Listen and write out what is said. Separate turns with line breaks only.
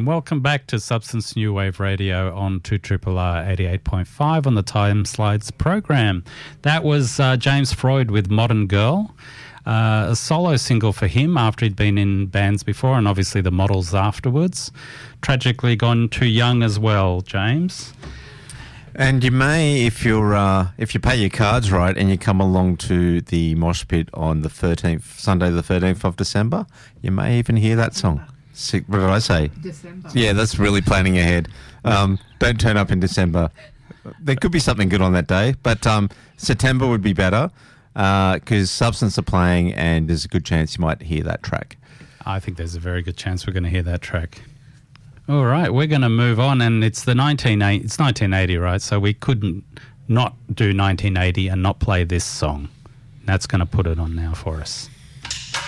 and welcome back to Substance New Wave Radio on 2RRR 88.5 on the Time Slides program. That was James Freud with Modern Girl, a solo single for him after he'd been in bands before, and obviously the Models afterwards. Tragically gone too young as well, James.
And you may, if you pay your cards right and you come along to the Mosh Pit on the 13th, Sunday the 13th of December, you may even hear that song. What did I say?
December.
Yeah, that's really planning ahead. Don't turn up in December. There could be something good on that day, but September would be better because Substance are playing and there's a good chance you might hear that track.
I think there's a very good chance we're going to hear that track. All right, we're going to move on, and it's 1980, right? So we couldn't not do 1980 and not play this song. That's going to put it on now for us.